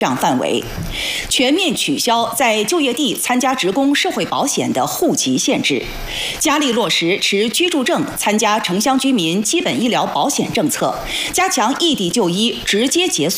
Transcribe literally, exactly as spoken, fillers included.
障范围，全面取消在就业地参加职工社会保险的户籍限制，加力落实持居住证参加城乡居民基本医疗保险政策，加强异地就医直接解锁